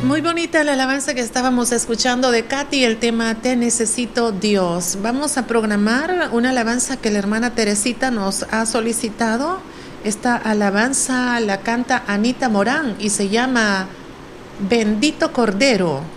Muy bonita la alabanza que estábamos escuchando de Katy, el tema Te necesito Dios. Vamos a programar una alabanza que la hermana Teresita nos ha solicitado. Esta alabanza la canta Anita Morán y se llama Bendito Cordero.